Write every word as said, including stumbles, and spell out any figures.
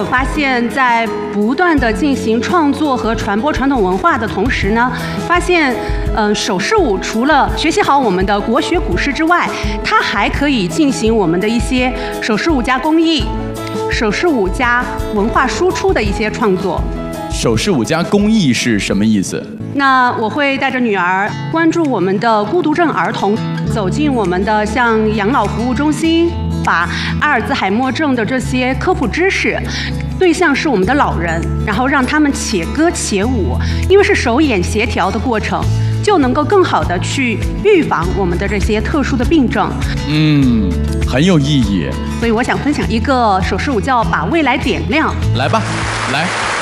发现，在不断的进行创作和传播传统文化的同时呢，发现，嗯、呃，手势舞除了学习好我们的国学古诗之外，它还可以进行我们的一些手势舞加工艺、手势舞加文化输出的一些创作。 手势舞加公益是什么意思？ 那我会带着女儿关注我们的孤独症儿童，走进我们的像养老服务中心，把阿尔兹海默症的这些科普知识，对象是我们的老人，然后让他们且歌且舞，因为是手眼协调的过程，就能够更好的去预防我们的这些特殊的病症。 嗯，很有意义。 所以我想分享一个手势舞叫把未来点亮。 来吧，来。